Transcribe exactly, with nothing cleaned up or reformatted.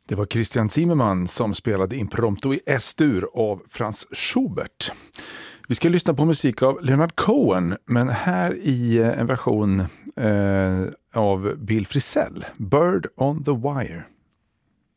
Det var Christian Zimmermann som spelade Impromptu i S-dur av Franz Schubert. Vi ska lyssna på musik av Leonard Cohen, men här i en version eh, av Bill Frisell, Bird on the Wire.